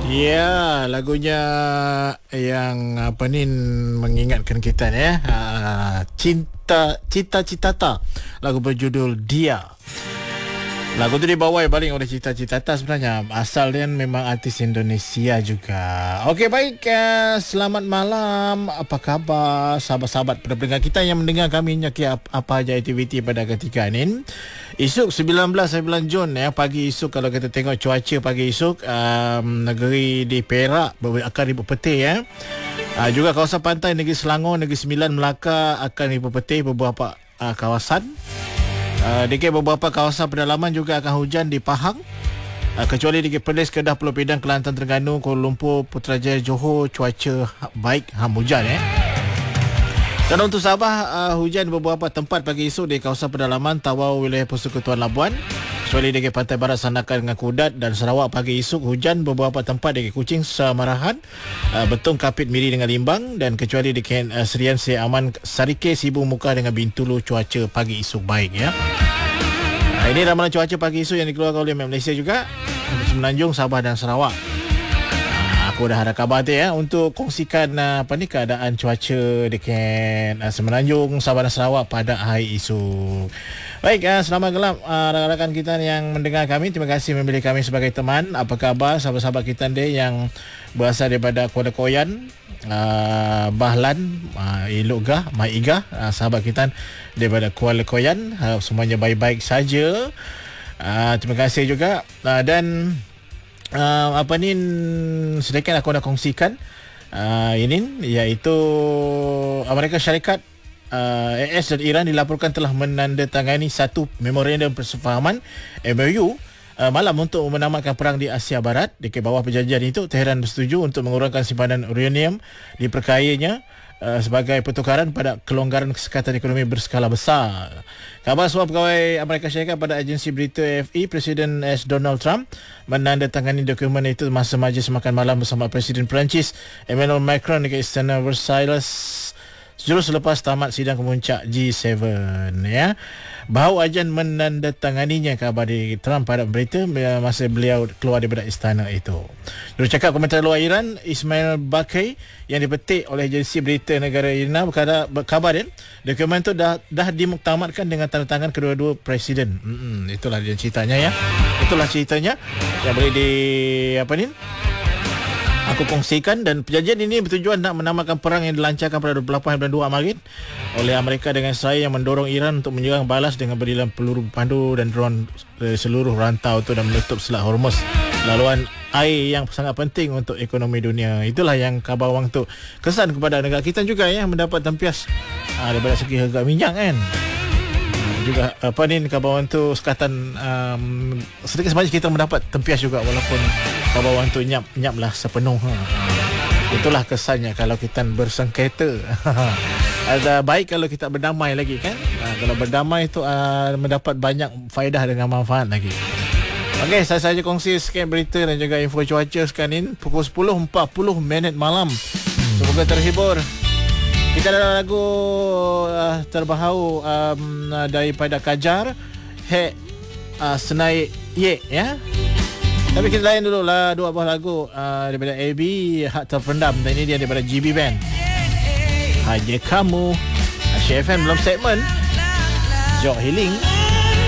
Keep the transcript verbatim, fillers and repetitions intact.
Ya, lagunya yang apa ni mengingatkan kita ni ya. Uh, Cinta Cita Citata. Lagu berjudul Dia. Lagu tu dibawa balik oleh Cita Citata sebenarnya. Asal dia memang artis Indonesia juga. Okey, baik. Uh, selamat malam. Apa khabar sahabat-sahabat pendengar kita yang mendengar kami nyaki apa aja aktiviti pada ketika ini. Esok sembilan belas bulan Jun ya, pagi esok kalau kita tengok cuaca pagi esok um, negeri di Perak akan ribut peti ya. Uh, juga kawasan pantai negeri Selangor, negeri Sembilan, Melaka akan ribut peti beberapa uh, kawasan. Uh, di beberapa kawasan pedalaman juga akan hujan di Pahang. Uh, kecuali di Perlis, Kedah, Pulau Pinang, Kelantan, Terengganu, Kuala Lumpur, Putrajaya, Johor cuaca baik, ham hujan ya. Dan untuk Sabah, uh, hujan beberapa tempat pagi esok di kawasan pedalaman Tawau, wilayah Persekutuan Labuan. Kecuali di pantai barat Sandakan dengan Kudat dan Sarawak pagi esok hujan beberapa tempat di Kuching, Samarahan, uh, Betong, Kapit, Miri dengan Limbang, dan kecuali di Ken uh, Serian, Seri Aman, Sarike, Sibu, Muka dengan Bintulu cuaca pagi esok baik ya. Uh, ini ramalan cuaca pagi esok yang dikeluarkan oleh Malaysia juga untuk Semenanjung, Sabah dan Sarawak. Aku dah ada khabar tu ya untuk kongsikan uh, apa ni keadaan cuaca dekat uh, Semenanjung, Sabah dan Sarawak pada hari esok. Baik, uh, selamat gelap uh, rakan-rakan kita yang mendengar kami. Terima kasih memilih kami sebagai teman. Apa khabar sahabat-sahabat kita ni yang berasal daripada Kuala Koyan, uh, Bahlan, uh, Ilogah, Mai Igah, uh, sahabat kita daripada Kuala Koyan. Uh, semuanya baik-baik saja. Uh, terima kasih juga uh, dan Uh, apa ni sedikit aku nak kongsikan uh, ini iaitu Amerika Syarikat, uh, A S dan Iran dilaporkan telah menandatangani satu memorandum persefahaman M O U uh, malam untuk menamatkan perang di Asia Barat. Di bawah perjanjian itu Tehran bersetuju untuk mengurangkan simpanan uranium diperkayanya uh, sebagai pertukaran pada kelonggaran kesekatan ekonomi berskala besar. Khabar sebuah pegawai Amerika Syarikat pada agensi berita A F P, Presiden S. Donald Trump menandatangani dokumen itu masa majlis makan malam bersama Presiden Perancis Emmanuel Macron di Istana Versailles jujur selepas tamat sidang kemuncak G tujuh ya. Bahawa ajan menandatanganinya, khabar di Trump pada berita masa beliau keluar daripada istana itu. Jurucakap Kementerian Luar Iran Ismail Baqai yang dipetik oleh agensi berita negara Iran berkata, berkhabar dia dokumen itu dah dah dimuktamadkan dengan tanda tangan kedua-dua presiden. Hmm, itulah dia ceritanya ya. Itulah ceritanya yang boleh di apa ni? Aku kongsikan, dan perjanjian ini bertujuan nak menamatkan perang yang dilancarkan pada dua puluh lapan bulan dua Maret oleh Amerika dengan Israel yang mendorong Iran untuk menyerang balas dengan berilam peluru pandu dan drone dari seluruh rantau itu dan menutup Selat Hormuz, laluan air yang sangat penting untuk ekonomi dunia. Itulah yang khabar wang tu kesan kepada negara kita juga ya, mendapat tempias aa, daripada segi harga minyak kan. Juga apa ni kabawan tu sekatan um, sedikit sebanyak kita mendapat tempias juga, walaupun kabawan tu nyap nyap lah sepenuh. Ha. Itulah kesannya kalau kita bersengketa. Ada baik kalau kita berdamai lagi kan. Ha, kalau berdamai tu uh, mendapat banyak faedah dengan manfaat lagi. Okey, saya saja kongsi sikit berita dan juga info cuaca sekarang ni pukul sepuluh empat puluh minit malam. Semoga terhibur. Kita ada lagu uh, terbaru um, daripada Kajar, Hek uh, Senai Ye ya. Tapi kita lain dulu lah dua buah lagu uh, daripada A B, Hak Terpendam, dan ini dia daripada G B Band. Hanya Kamu. Asyik F M belum segmen Jok Healing.